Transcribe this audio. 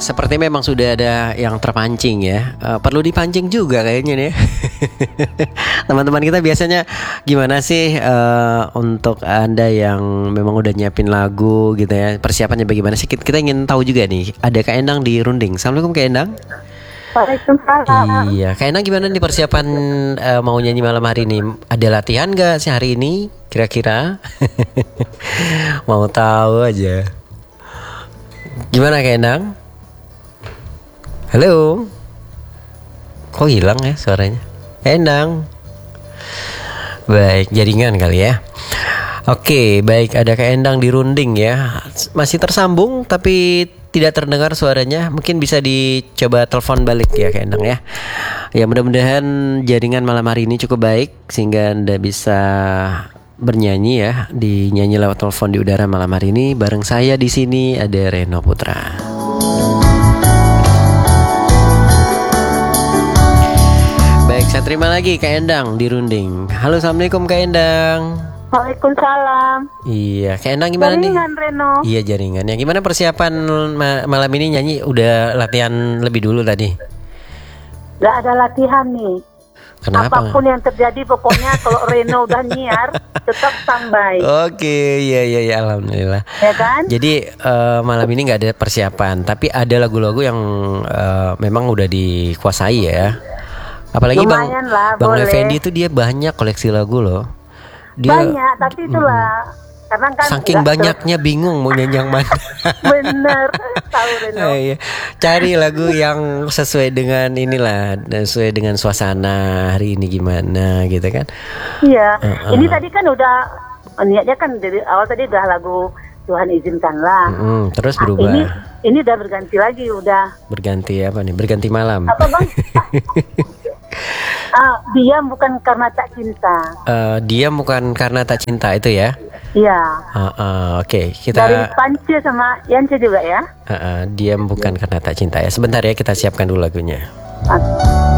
seperti memang sudah ada yang terpancing ya. Perlu dipancing juga kayaknya nih. Teman-teman kita biasanya gimana sih untuk Anda yang memang udah nyiapin lagu gitu ya? Persiapannya bagaimana sih? Kita ingin tahu juga nih. Ada Kak Endang di Runding. Assalamualaikum Kak Endang. Waalaikumsalam. Iya, Kak Endang gimana nih persiapan mau nyanyi malam hari ini? Ada latihan gak sih hari ini? Kira-kira? Mau tahu aja. Gimana Kak Endang? Halo? Kok hilang ya suaranya? Kak Endang? Baik, jaringan kali ya. Oke, baik, ada Kak Endang di Runding ya. Masih tersambung tapi tidak terdengar suaranya. Mungkin bisa dicoba telepon balik ya Kak Endang ya. Ya mudah-mudahan jaringan malam hari ini cukup baik sehingga Anda bisa bernyanyi ya, dinyanyi lewat telepon di udara malam hari ini. Bareng saya di sini ada Reno Putra. Baik, saya terima lagi Kak Endang di Runding. Halo, assalamualaikum Kak Endang. Waalaikumsalam. Iya, Kak Endang gimana Jaringan, nih? Reno. Iya, jaringan. Ya gimana persiapan malam ini nyanyi? Udah latihan lebih dulu tadi? Gak ada latihan nih. Kenapa? Apapun yang terjadi pokoknya kalau Reno udah nyiar tetap standby. Oke, iya, alhamdulillah. Ya kan? Jadi malam ini nggak ada persiapan, tapi ada lagu-lagu yang memang udah dikuasai ya. Apalagi Lumayan lah, Bang boleh. Effendi itu dia banyak koleksi lagu loh. Dia Banyak, tapi itulah karena kan saking nggak banyaknya bingung mau nyanyi yang mana. bener tahu Reno. Iya. Cari lagu yang sesuai dengan inilah, dan sesuai dengan suasana hari ini gimana gitu kan. Iya. Ini tadi kan udah niatnya kan dari awal tadi udah lagu Tuhan izinkanlah. Terus Ah, berubah. ini udah berganti lagi udah. Berganti apa nih? Berganti malam. Apa bang? Dia bukan karena tak cinta. Dia bukan karena tak cinta itu ya. Iya. Oke, Dari kita Pance sama Yance juga ya. dia bukan karena tak cinta ya. Sebentar ya, kita siapkan dulu lagunya. Ah.